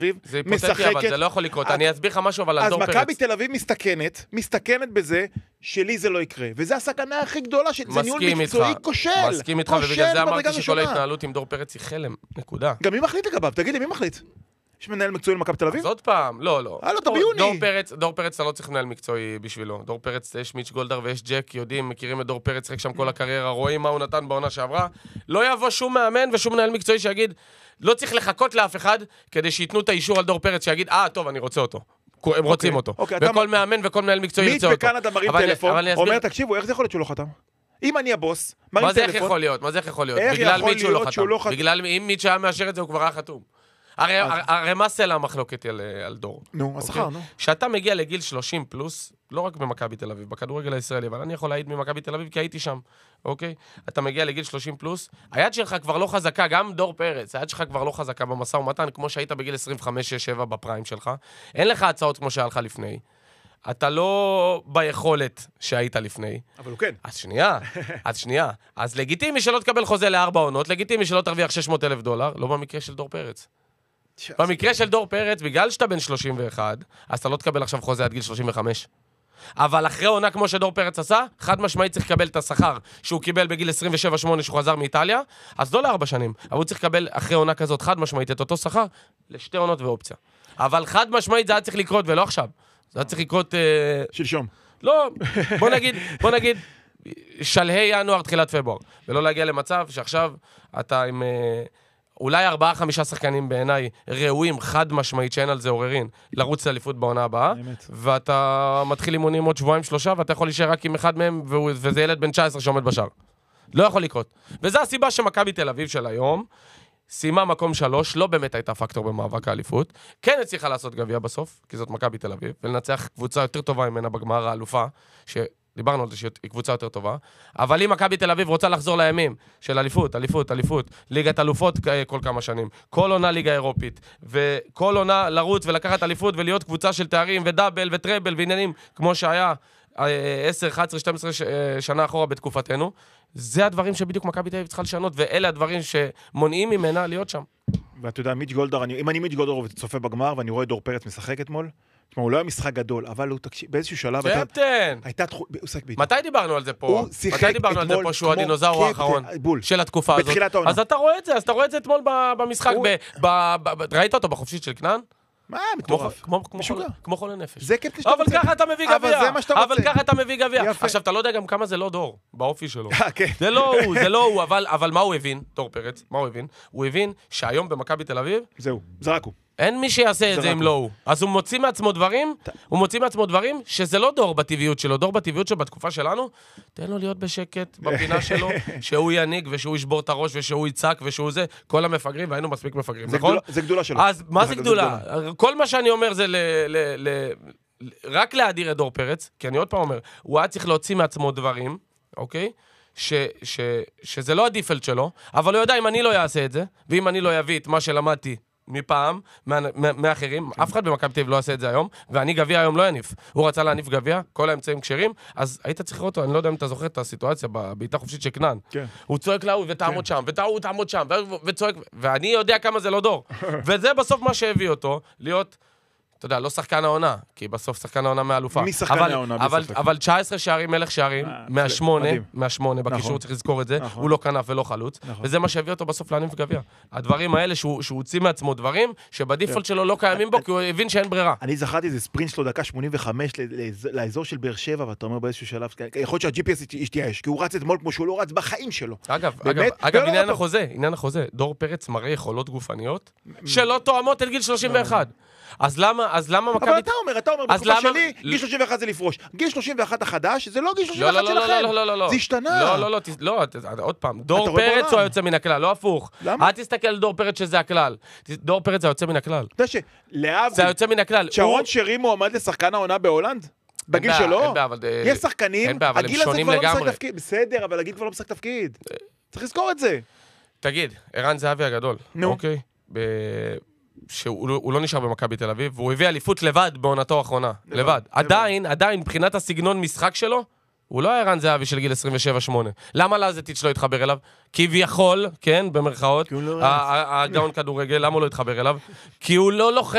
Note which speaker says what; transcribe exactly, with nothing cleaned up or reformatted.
Speaker 1: זה היפותטי, אבל זה לא יכול לקרות. אני אסביר לך משהו, אבל על דור פרץ.
Speaker 2: אז מכבי תל אביב מסתכנת, מסתכנת בזה שלי זה לא יקרה. וזה הסכנה הכי גדולה, זה ניהול מקצועי כושל.
Speaker 1: מסכים איתך, ובגלל זה אמרתי שכל ההתנהלות עם דור פרץ היא חלם. נקודה.
Speaker 2: גם מי מחליט לגביו? תגיד לי, מי מחליט? יש מנהל מקצועי למכבי תל אביב?
Speaker 1: אז עוד פעם, לא, לא.
Speaker 2: אה, לא, אתה ביוני.
Speaker 1: דור פרץ, דור פרץ, אתה לא צריך מנהל מקצועי בשבילו. דור פרץ, יש מיץ' גולדהר ויש ג'ק, יודעים, מכירים את דור פרץ, רק שם כל הקריירה, רואים מה הוא נתן בעונה שעברה. לא יבוא שום מאמן ושום מנהל מקצועי שיגיד, לא צריך לחכות לאף אחד, כדי שיתנו את האישור על דור פרץ, שיגיד, אה, טוב, אני רוצה אותו. הם רוצים אותו. וכל מאמן וכל מנהל מקצועי ירצה אותו.
Speaker 2: מיץ' בקנדה מרים טלפון, אומר, תקשיבו, איך זה יכול להיות שהוא לא חתם? אם אני הבוס,
Speaker 1: מה זה איך יכול להיות? מה זה איך יכול להיות? בגלל מיץ' הוא לא חתם. בגלל אם מיץ' היה מאשר את זה, הוא כבר היה חתום. הרי מה סלע המחלוקת על דור?
Speaker 2: נו, השכר, נו.
Speaker 1: שאתה מגיע לגיל שלושים פלוס, לא רק במכבי תל אביב, בכדורגל הישראלי, אבל אני יכול להעיד ממכבי תל אביב, כי הייתי שם, אוקיי? אתה מגיע לגיל שלושים פלוס, היד שלך כבר לא חזקה, גם דור פרץ, היד שלך כבר לא חזקה במשא ומתן, כמו שהיית בגיל עשרים וחמש שש שבע בפריים שלך. אין לך הצעות כמו שהיה לך לפני. אתה לא ביכולת שהיית לפני.
Speaker 2: אבל הוא כן.
Speaker 1: אז שנייה, אז שנייה. אז לגיטימי שלא תקבל חוזה לארבע עונות, לגיטימי שלא תרוויח שש מאות אלף דולר, לא במקרה של דור פרץ. במקרה של דור פרץ, בגלל שאתה בן שלושים ואחת, אז אתה לא תקבל עכשיו חוזה עד גיל שלושים וחמש. אבל אחרי עונה כמו שדור פרץ עשה, חד משמעית צריך לקבל את השכר שהוא קיבל בגיל עשרים ושבע שמונה שהוא חזר מאיטליה, אז לא לארבע שנים. אבל הוא צריך לקבל אחרי עונה כזאת חד משמעית את אותו שכר לשתי עונות ואופציה. אבל חד משמעית זה היה צריך לקרות ולא עכשיו. זה היה צריך לקרות...
Speaker 2: שלשום.
Speaker 1: לא, בוא נגיד, בוא נגיד, שלהי ינואר, תחילת פברואר. ולא להגיע למצב שעכשיו אתה עם... אולי ארבעה, חמישה שחקנים בעיניי ראויים, חד משמעית, שאין על זה עוררין, לרוץ לאליפות בעונה הבאה, ואתה מתחיל אימונים עוד שבועיים שלושה, ואתה יכול להישאר רק עם אחד מהם, וזה ילד בן תשע עשרה שעומד בשער. לא יכול לקרות. וזו הסיבה שמכבי תל אביב של היום, סיימה מקום שלוש, לא באמת הייתה פקטור במאבק האליפות, כן הצליחה לעשות גביע בסוף, כי זאת מכבי תל אביב, ולנצח קבוצה יותר טובה ממנה בגמר האלופה, ש... דיברנו על זה שהיא קבוצה יותר טובה, אבל אם מכבי תל אביב רוצה לחזור לימים של אליפות, אליפות, אליפות, ליגת אלופות כל כמה שנים, כל עונה ליגה אירופית, וכל עונה לרוץ ולקחת אליפות ולהיות קבוצה של תארים ודאבל וטראבל ועניינים, כמו שהיה עשר, אחת עשרה, שתים עשרה שנה אחורה בתקופתנו, זה הדברים שבדיוק מכבי תל אביב צריכה לשנות, ואלה הדברים שמונעים ממנה להיות שם.
Speaker 2: ואתה יודע, מיץ' גולדהר, אם אני מיץ' גולדהר וצופה בגמר, ואני רואה דור פרץ משחק אתמול, תשמע, הוא לא היה משחק גדול, אבל הוא תקשיב, באיזשהו שלב...
Speaker 1: קפטן!
Speaker 2: הייתה תחום... הוא שחק ביתה.
Speaker 1: מתי דיברנו על זה פה? מתי דיברנו על זה פה שהוא הדינוזאור האחרון של התקופה הזאת?
Speaker 2: בתחילת העונה.
Speaker 1: אז אתה רואה את זה, אז אתה רואה את זה אתמול במשחק, ראית אותו בחופשית של כנען?
Speaker 2: מה, מטורף.
Speaker 1: כמו חולה נפש.
Speaker 2: זה קפטן שאתה
Speaker 1: אבל ככה אתה מביא גביע.
Speaker 2: אבל זה מה שאתה רוצה.
Speaker 1: אבל ככה אתה מביא גביע. עכשיו, אתה לא יודע גם כמה זה לא דור, באופי שלו. זה לא הוא, זה לא הוא, אבל מה הוא הבין, דור פרץ? מה הוא הבין? הוא הבין שהיום במכבי תל אביב...
Speaker 2: זהו, זה רק הוא.
Speaker 1: אין מי שיעשה את זה אם לא הוא. אז הוא מוציא מעצמו דברים, הוא מוציא מעצמו דברים שזה לא דור בטבעיות שלו, דור בטבעיות שלו בתקופה שלנו, תן לו להיות בשקט בפינה שלו, שהוא יניג ושהוא ישבור את הראש ושהוא יצעק ושהוא זה, כל המפגרים, והיינו מספיק מפגרים, נכון?
Speaker 2: זה גדולה שלו.
Speaker 1: אז מה זה גדולה? כל מה שאני אומר זה רק להאדיר את דור פרץ, כי אני עוד פעם אומר, הוא היה צריך להוציא מעצמו דברים, אוקיי? שזה לא הדיפלט שלו, אבל הוא יודע אם אני לא אעשה את זה, ואם אני לא אביא את מה שלמדתי מפעם, מאחרים, אף אחד במכבי תל אביב לא עושה את זה היום, ואני גביע היום לא יניף. הוא רצה להניף גביע, כל האמצעים כשרים, אז היית צריך לראות אותו, אני לא יודע אם אתה זוכר את הסיטואציה, בבעיטה חופשית של כנען. הוא צועק להוא ותעמוד שם, ותעמוד תעמוד שם, וצועק, ואני יודע כמה זה לא דור. וזה בסוף מה שהביא אותו, להיות... אתה יודע, לא שחקן העונה, כי בסוף שחקן העונה מהאלופה.
Speaker 2: מי שחקן העונה?
Speaker 1: אבל תשע עשרה שערים, מלך שערים, מהשמונה, מהשמונה, בקישור צריך לזכור את זה, הוא לא כנף ולא חלוץ, וזה מה שהביא אותו בסוף להניף גביע. הדברים האלה שהוא הוציא מעצמו דברים, שבדיפולט שלו לא קיימים בו, כי הוא הבין שאין ברירה.
Speaker 2: אני זכרתי איזה ספרינט שלו דקה שמונים וחמש לאזור של באר שבע, ואתה אומר באיזשהו שלב, יכול להיות שה-ג'י פי אס ישתייש, כי הוא רץ אתמול כמו שהוא לא רץ בחיים שלו.
Speaker 1: אגב, אגב, עניין החוזה, עניין החוזה, דור פרץ מראה יכולות גופניות שלא תואמות את גיל שלושים ואחת. אז למה, אז למה מכבי...
Speaker 2: אבל אתה אומר, אתה אומר, בתקופה שלי, גיל שלושים ואחת זה לפרוש. גיל שלושים ואחת החדש, זה לא גיל שלושים ואחת שלכם.
Speaker 1: לא, לא, לא, לא.
Speaker 2: זה השתנה.
Speaker 1: לא, לא, לא, לא, עוד פעם. דור פרץ הוא היוצא מן הכלל, לא הפוך.
Speaker 2: למה?
Speaker 1: אל תסתכל על דור פרץ שזה הכלל. דור פרץ זה היוצא מן הכלל.
Speaker 2: אתה יודע שלאב...
Speaker 1: זה היוצא מן הכלל.
Speaker 2: שרון שרי מועמד לשחקן העונה בהולנד? בגיל שלו? יש שחקנים, הגיל הזה כבר לא משחק תפקיד. בסדר, אבל הגיל כבר לא משחק תפקיד. צריך לזכור את זה.
Speaker 1: תגיד, ערן זהבי הגדול, אוקיי? שהוא לא נשאר במכבי תל אביב, והוא הביא אליפות לבד בעונתו האחרונה. לבד. עדיין, עדיין, מבחינת הסגנון משחק שלו, הוא לא היה ערן זהבי של גיל עשרים ושבע שמונה. למה לזטיץ' לא התחבר אליו? כביכול, כן, במרכאות, הגאון כדורגל, למה הוא לא התחבר אליו? כי הוא לא לוחם.